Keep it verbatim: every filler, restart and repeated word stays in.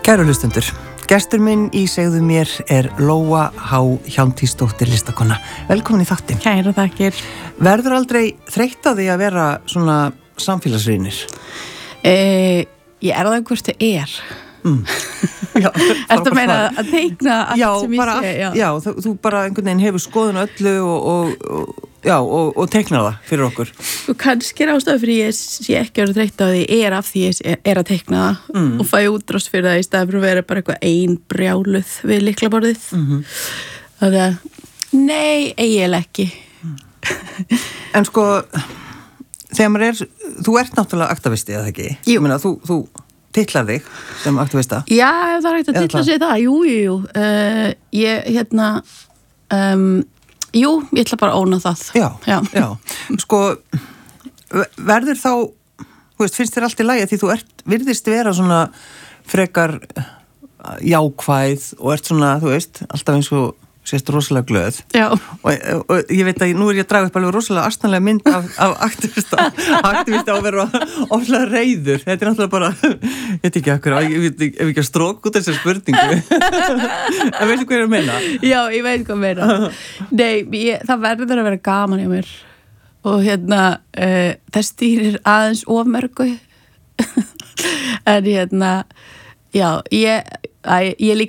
Kæru hlustendur, gestur minn í Segðu mér er Lóa H. Hjálmtýsdóttir listakona. Velkomin í þáttinn. Kæra þakkir. Verður aldrei þreytt á því að vera svona samfélagsrýnir? Eh, ég er það hvort það er. Mm. Já, ertu að meina að teikna allt já, sem ég bara, sé? Já, já þú, þú bara einhvern veginn hefur skoðun öllu og, og, og, já, og, og teiknar það fyrir okkur. Og kannski er ástæðu fyrir ég sé ekki að vera þreytt á því er af því ég er að teikna það mm. og fæ útrás fyrir það í staðar fyrir að vera bara eitthvað ein brjáluð við lyklaborðið. Mm-hmm. Þannig að, nei, eiginlega ekki. Mm. En sko, þegar maður er, þú ert náttúrulega aktivisti, eða ekki? Jú. Ég meina, þú, þú titlar þig sem aktivista. Já, það er hægt að titla sig það. Jú, jú, jú. Uh, ég, hérna, um, jú, ég ætla bara að óna það. Já, já. já. Sko, verður þá, þú veist, finnst þér allt í lagi því þú ert, virðist vera svona frekar jákvæð og ert svona, þú veist, alltaf eins og sést rosalega glöð. Já. Og, og ég veit að nú er ég að draga upp alveg rosalega astanlega mynd af, af aktivista, aktivista á að vera oflega reiður. Þetta er náttúrulega bara, ég veit ekki akkur, ég veit ef ekki að stróka út þessar spurningu. En veistu hvað ég er að meina? Já, ég veit hvað að meina. Nei, ég, það verður að vera gaman hjá mér. Og hérna, uh, það stýrir aðeins of mörgu. En hérna, já, ég, að, ég líka